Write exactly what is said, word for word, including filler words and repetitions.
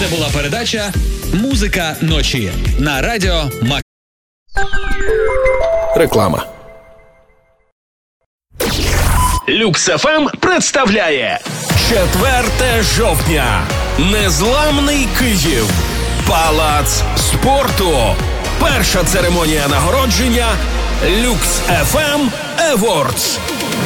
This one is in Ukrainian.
Це була передача «Музика ночі» на радіо Мак. Реклама. Люкс еф ем представляє четверте жовтня. Незламний Київ. Палац спорту. Перша церемонія нагородження Люкс еф ем Awards.